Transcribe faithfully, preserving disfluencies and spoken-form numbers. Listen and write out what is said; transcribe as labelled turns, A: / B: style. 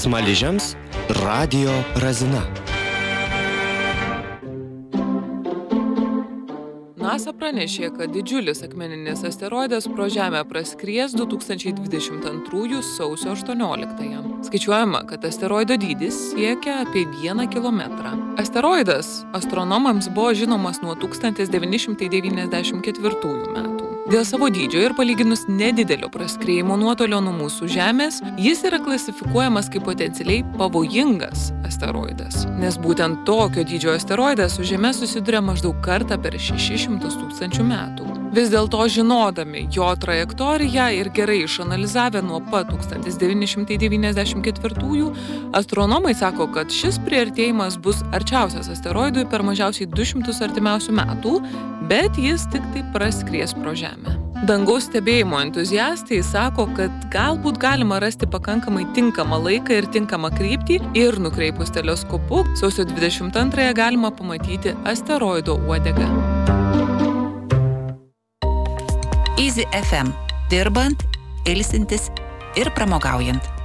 A: Smaližiams radijo razina.
B: NASA pranešė, kad didžiulis akmeninis asteroidas pro Žemę praskries du tūkstančiai dvidešimt antrųjų sausio aštuonioliktąją. Skaičiuojama, kad asteroido dydis siekia apie vieną kilometrą. Asteroidas astronomams buvo žinomas nuo tūkstantis devyni šimtai devyniasdešimt ketvirtųjų metų. Dėl savo dydžio ir palyginus nedidelio praskriejimo nuotolio nuo mūsų Žemės, jis yra klasifikuojamas kaip potencialiai pavojingas asteroidas, nes būtent tokio dydžio asteroidas su Žeme susiduria maždaug kartą per šešis šimtus tūkstančių metų. Vis dėlto žinodami jo trajektoriją ir gerai išanalizavę nuo pat tūkstantis devyni šimtai devyniasdešimt ketvirtųjų, astronomai sako, kad šis priartėjimas bus arčiausias asteroidui per mažiausiai du šimtus artimiausių metų, bet jis tik tai praskries pro Žemę. Dangaus stebėjimo entuziastai sako, kad galbūt galima rasti pakankamai tinkamą laiką ir tinkamą kryptį ir nukreipus teleskopu sausio dvidešimt antrąją galima pamatyti asteroido uodegą.
C: Easy F M. Dirbant, ilsintis ir pramogaujant.